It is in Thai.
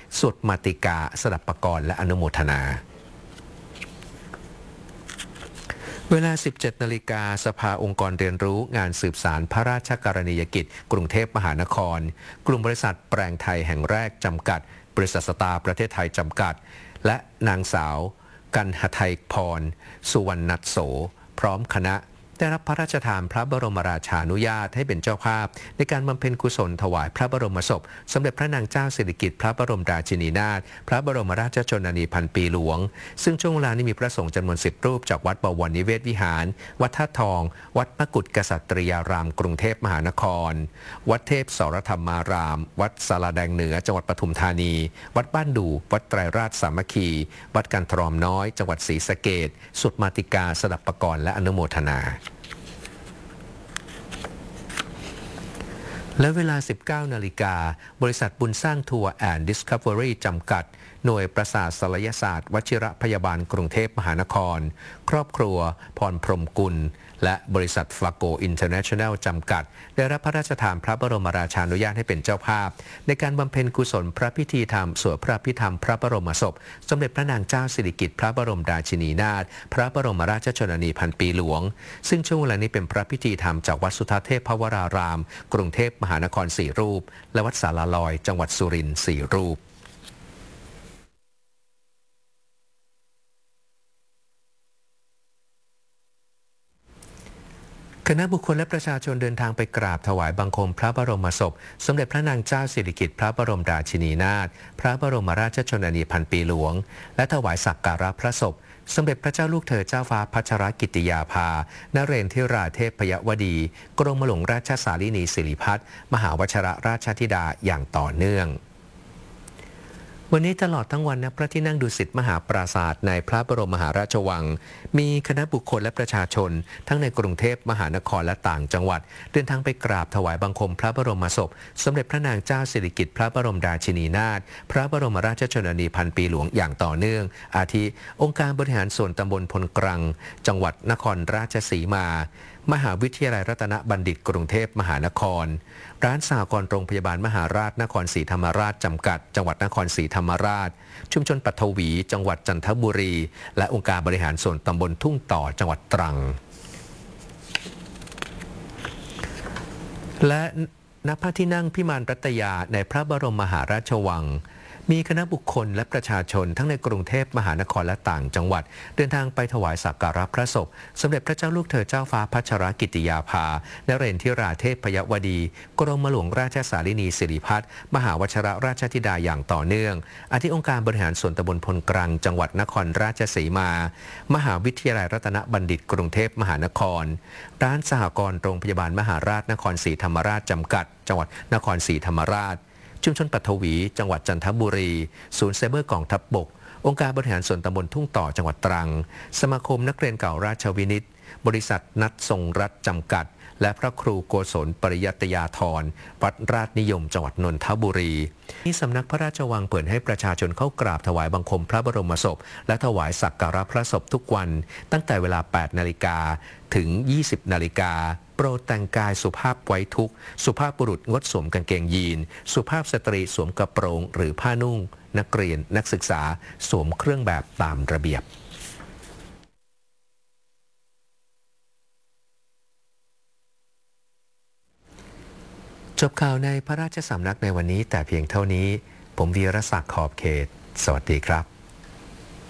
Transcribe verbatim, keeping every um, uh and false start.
สวดมาติกาสดับปกรณ์และอนุโมทนาเวลา สิบเจ็ดนาฬิกา สภาองค์กรเรียนรู้งานสืบสารพระราชกรณียกิจกรุงเทพมหานครกลุ่มบริษัทแปลงไทยแห่งแรกจำกัดบริษัทสตาร์ประเทศไทยจำกัดและนางสาวกันหทัยพรสุวรรณัสโสพร้อมคณะได้รับพระราชทานพระบรมราชานุญาตให้เป็นเจ้าภาพในการบำเพ็ญกุศลถวายพระบรมศพสมเด็จพระนางเจ้าสิริกิติ์พระบรมราชินีนาถพระบรมราชชนนีพันปีหลวงซึ่งช่วงเวลานี้มีพระสงฆ์จำนวนสิบรูปจากวัดบวรนิเวศวิหารวัดท่าทองวัดมกุฏกษัตริยารามกรุงเทพมหานครวัดเทพสรธรรมารามวัดสาราแดงเหนือจังหวัดปทุมธานีวัดบ้านดูวัดไตรราชสามัคคีวัดกันทรอมน้อยจังหวัดศรีสะเกษสวดมาติกาสดับปกรณ์และอนุโมทนาและเวลา สิบเก้านาฬิกา บริษัทบุญสร้างทัวร์แอนด์ดิสคัฟเวอรี่จำกัดหน่วยประสาทศัลยศาสตร์วชิรพยาบาลกรุงเทพมหานครครอบครัวพรพรหมกุลและบริษัทฟลาโกอินเตอร์เนชั่นแนลจำกัดได้รับพระราชทานพระบรมราชานุญาตให้เป็นเจ้าภาพในการบำเพ็ญกุศลพระพิธีธรรมสวดพระพิธรรมพระบรมศพสมเด็จพระนางเจ้าสิริกิติ์พระบรมราชินีนาถพระบรมราชชนนีพันปีหลวงซึ่งช่วงเวลานี้เป็นพระพิธีธรรมจากวัดสุทัศน์เทพวรารามกรุงเทพมหานครสี่รูปและวัดสาราลอยจังหวัดสุรินทร์สี่รูปคณะบุคคลและประชาชนเดินทางไปกราบถวายบังคมพระบรมศพสมเด็จพระนางเจ้าสิริกิติ์พระบรมราชินีนาถพระบรมราชชนนีพันปีหลวงและถวายสักการะพระศพสมเด็จพระเจ้าลูกเธอเจ้าฟ้าพัชรกิติยาภานเรนทิราเทพยวดีกรมหลวงราชสารินีสิริพัฒน์มหาวชิรราชธิดาอย่างต่อเนื่องวันนี้ตลอดทั้งวันณพระที่นั่งดุสิตมหาปราสาทในพระบรมมหาราชวังมีคณะบุคคลและประชาชนทั้งในกรุงเทพมหานครและต่างจังหวัดเดินทางไปกราบถวายบังคมพระบรมศพสมเด็จพระนางเจ้าสิริกิติ์พระบรมราชินีนาถพระบรมราชชนนีพันปีหลวงอย่างต่อเนื่องอาทิองค์การบริหารส่วนตำบลพลกรังจังหวัดนครราชสีมามหาวิทยาลัยรัตนบัณฑิตกรุงเทพมหานครร้านสหกรณ์โรงพยาบาลมหาราชนครศรีธรรมราชจำกัดจังหวัดนครศรีธรรมราชชุมชนปัทวีจังหวัดจันทบุรีและองค์การบริหารส่วนตำบลทุ่งต่อจังหวัดตรังและณพระที่นั่งพิมานรัตยาในพระบรมมหาราชวังมีคณะบุคคลและประชาชนทั้งในกรุงเทพมหานครและต่างจังหวัดเดินทางไปถวายสักการะพระศพสมเด็จพระเจ้าลูกเธอเจ้าฟ้าพัชรกิติยาภานเรนทิราเทพยวดีกรมหลวงราชสารินีสิริพัฒน์มหาวชิรราชธิดาอย่างต่อเนื่องอาทิองค์การบริหารส่วนตำบลพลกรังจังหวัดนครราชสีมามหาวิทยาลัยรัตนบัณฑิตกรุงเทพมหานครร้านสหกรณ์โรงพยาบาลมหาราชนครศรีธรรมราชจำกัดจังหวัดนครศรีธรรมราชชุมชนปัทวีจังหวัดจันทบุรีศูนย์ไซเบอร์กองทัพบกองค์การบริหารส่วนตำบลทุ่งต่อจังหวัดตรังสมาคมนักเรียนเก่าราชวินิตบริษัทนัดทรงรัฐจำกัดและพระครูโกศลปริยัตยาธรวัดราชนิยมจังหวัดนนทบุรีที่สำนักพระราชวังเปิดให้ประชาชนเข้ากราบถวายบังคมพระบรมศพและถวายสักการะพระศพทุกวันตั้งแต่เวลา แปดนาฬิกา ถึง ยี่สิบนาฬิกาโปรดแต่งกายสุภาพไว้ทุกข์สุภาพบุรุษงดสวมกางเกงยีนสุภาพสตรีสวมกระโปรงหรือผ้านุ่งนักเรียนนักศึกษาสวมเครื่องแบบตามระเบียบจบข่าวในพระราชสำนักในวันนี้แต่เพียงเท่านี้ผมวีรศักดิ์ขอบเขตสวัสดีครับ